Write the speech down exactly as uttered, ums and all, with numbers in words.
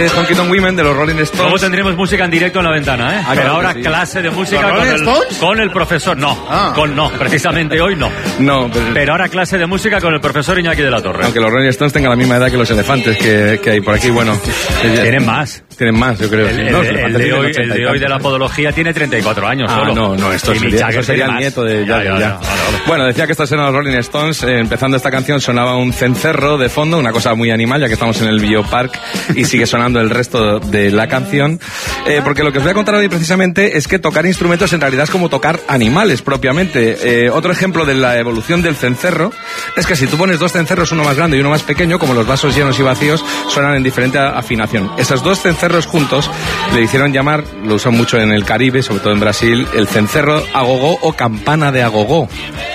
Honky Tonk Women de los Rolling Stones. Luego tendremos música en directo en la ventana, ¿eh? Ah, Pero claro ahora sí. clase de música ¿Los con Rolling el, Stones? con el profesor. No, Ah. con no, precisamente hoy no. No, pero, Pero ahora clase de música con el profesor Iñaki de la Torre. aunque los Rolling Stones tengan la misma edad que los elefantes que, que hay por aquí, bueno. Tienen más. Tienen más, yo creo. El, sí. el- No, los el elefantes de tienen hoy, ochenta el y de hoy de la tantos. podología tiene treinta y cuatro años Ah, solo. no, no, esto Y sería, Mick Jagger eso sería el tiene más. nieto de Ya, Jagger, ya, ya. ya, vale, vale. Bueno, decía que estos eran los Rolling Stones. Eh, empezando esta canción sonaba un cencerro de fondo, una cosa muy animal, ya que estamos en el Biopark y sigue sonando el resto de la canción. Eh, porque lo que os voy a contar hoy precisamente es que tocar instrumentos en realidad es como tocar animales propiamente. Eh, otro ejemplo de la evolución del cencerro es que si tú pones dos cencerros, uno más grande y uno más pequeño, como los vasos llenos y vacíos, suenan en diferente afinación. Esos dos cencerros juntos le hicieron llamar, lo usan mucho en el Caribe, sobre todo en Brasil, el cencerro agogó o campana de agogó.